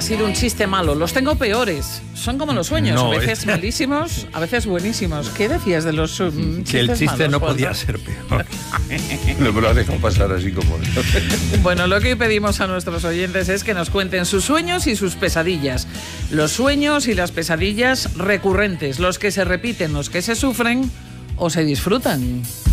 sido un chiste malo. Los tengo peores. Son como los sueños, No, a veces malísimos, a veces buenísimos. ¿Qué decías de los chistes que el chiste malos, no Juanjo? podía ser peor. Me lo has dejado pasar así como... Bueno, lo que hoy pedimos a nuestros oyentes es que nos cuenten sus sueños y sus pesadillas. Los sueños y las pesadillas recurrentes, los que se repiten, los que se sufren o se disfrutan.